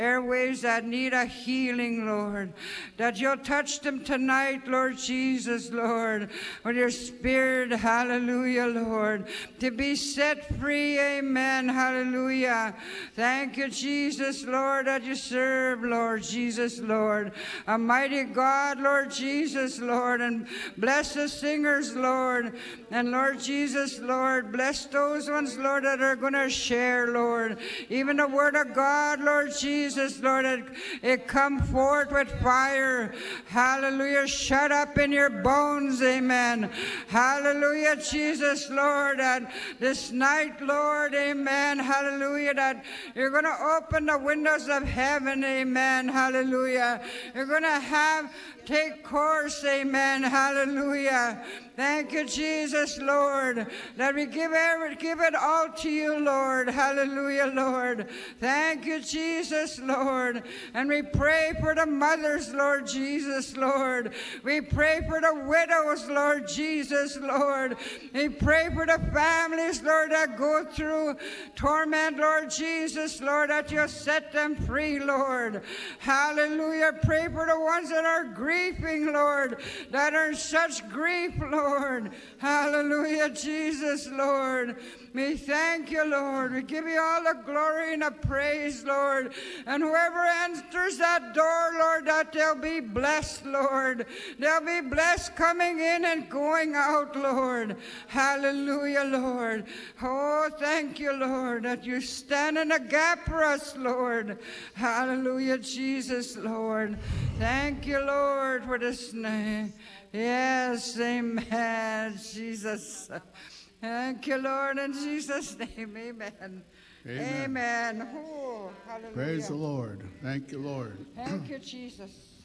airways that need a healing, Lord, that you'll touch them tonight, Lord Jesus, Lord, with your Spirit, hallelujah, Lord, to be set free, amen, hallelujah. Thank you, Jesus, Lord, that you serve, Lord Jesus, Lord, a mighty God, Lord Jesus, Lord, and bless the singers, Lord, and Lord Jesus, Lord, bless those ones, Lord, that are going to share, Lord, even the word of God, Lord Jesus, Lord, it come forth with fire. Hallelujah. Shut up in your bones. Amen. Hallelujah, Jesus, Lord. That this night, Lord, amen. Hallelujah. That you're going to open the windows of heaven. Amen. Hallelujah. You're going to take course. Amen. Hallelujah. Thank you, Jesus, Lord, that we give it all to you, Lord. Hallelujah, Lord. Thank you, Jesus, Lord. And we pray for the mothers, Lord Jesus, Lord. We pray for the widows, Lord Jesus, Lord. We pray for the families, Lord, that go through torment, Lord Jesus, Lord, that you set them free, Lord. Hallelujah. Pray for the ones that are grieving, Lord, that are in such grief, Lord. Hallelujah, Jesus, Lord. We thank you, Lord. We give you all the glory and the praise, Lord. And whoever enters that door, Lord, that they'll be blessed, Lord. They'll be blessed coming in and going out, Lord. Hallelujah, Lord. Oh, thank you, Lord, that you stand in the gap for us, Lord. Hallelujah, Jesus, Lord. Thank you, Lord, for this name. Yes, amen, Jesus. Thank you, Lord, in Jesus' name, amen. Amen. Oh, hallelujah. Praise the Lord. Thank you, Lord. Thank you, Jesus.